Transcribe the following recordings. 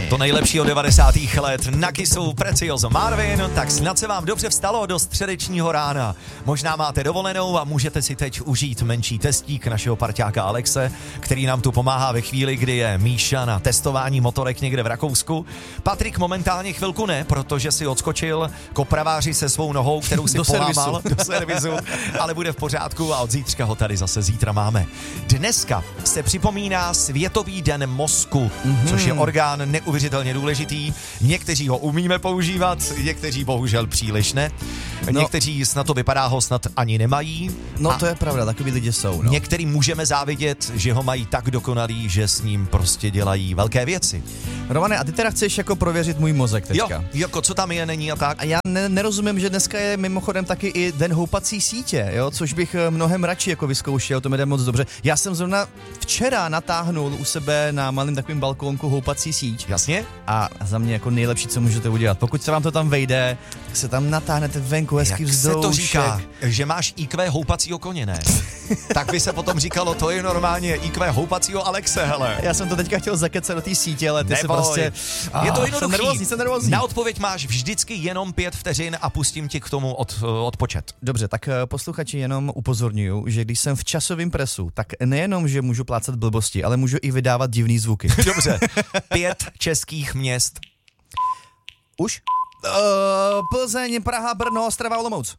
To nejlepší od 90. let na Kissu Precioso Marvin, tak snad se vám dobře vstalo do středečního rána. Možná máte dovolenou a můžete si teď užít menší testík našeho parťáka Alexe, který nám tu pomáhá ve chvíli, kdy je Míša na testování motorek někde v Rakousku. Patrik momentálně chvilku ne, protože si odskočil k opraváři se svou nohou, kterou si polámal do servisu, ale bude v pořádku a od zítřka ho tady zase zítra máme. Dneska se připomíná Světový den mozku, což je orgán neuvěřitelně důležitý. Někteří ho umíme používat, někteří bohužel příliš ne. Někteří snad to vypadá, ho snad ani nemají. No to je pravda, takový lidi jsou. No. Některým můžeme závidět, že ho mají tak dokonalý, že s ním prostě dělají velké věci. Romane, a ty teda chceš jako prověřit můj mozek teďka? Jo, jako co tam je, není a tak. A já nerozumím, že dneska je mimochodem taky i den houpací sítě, jo, což bych mnohem radši jako vyzkoušel, to mi jde moc dobře. Já jsem zrovna včera natáhnul u sebe na malým takovým balkónku houpací síť. Jasně? A za mě jako nejlepší, co můžete udělat. Pokud se vám to tam vejde, tak se tam natáhnete venku, hezký vzdoušek. Jak se to říká, že máš IQ houpacího koně, ne? Tak by se potom říkalo, to je normálně IQ houpacího Alexe, hele. Já jsem to teďka chtěl zakecat do té sítě, ale ty se prostě... Je to jednoduchý. Jsem nervózní. Na odpověď máš vždycky jenom 5 vteřin a pustím ti k tomu odpočet. Dobře, tak posluchači jenom upozorňuju, že když jsem v časovém presu, tak nejenom, že můžu plácat blbosti, ale můžu i vydávat divný zvuky. Dobře, 5 českých měst. Už? Plzeň, Praha, Brno, Ostrava, Olomouc.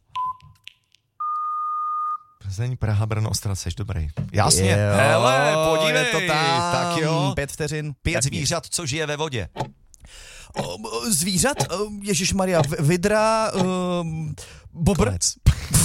Plzeň, Praha, Brno, Ostrava, seš dobrý. Jasně. Jo, hele, podívej. to tam. Tak jo. 5 vteřin. 5 zvířat, co žije ve vodě. Zvířat? Ježišmarja, vidra, bobr. Konec.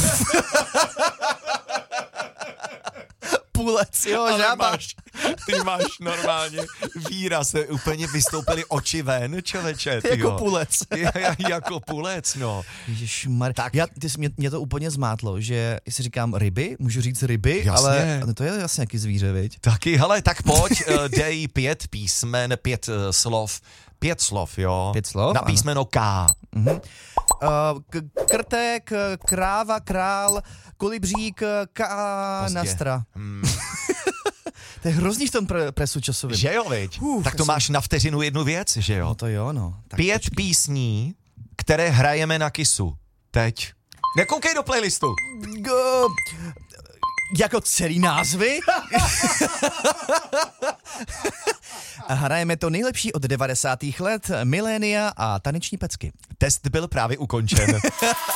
Půlec, jo, žába. Ty máš normálně výraz, úplně vystoupily oči ven, člověče. Jako půlec. Jako půlec, no. Ježišmarja. Tak. Mě to úplně zmátlo, že si říkám ryby, můžu říct ryby, jasně. Ale to je jasně nějaký zvíře, viď? Taky, hele, tak pojď, dej 5 písmen, 5 slov. 5 slov, jo. 5 slov? Na písmeno K. Krtek, kráva, král, kolibřík, kanastra. To je hrozný v tom presu časovým. Že jo, viď? Tak to máš na vteřinu jednu věc, že jo? No to jo, no. Tak 5 písní, které hrajeme na Kissu. Teď. Nekoukej do playlistu. Jako celý názvy? A hrajeme to nejlepší od 90. let, milénia a taneční pecky. Test byl právě ukončen.